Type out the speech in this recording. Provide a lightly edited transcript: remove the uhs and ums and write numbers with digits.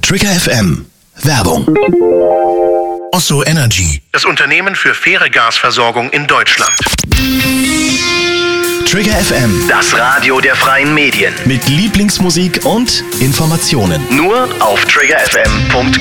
Trigger FM. Werbung. Osso Energy. Das Unternehmen für faire Gasversorgung in Deutschland. Trigger FM. Das Radio der freien Medien. Mit Lieblingsmusik und Informationen. Nur auf triggerfm.com.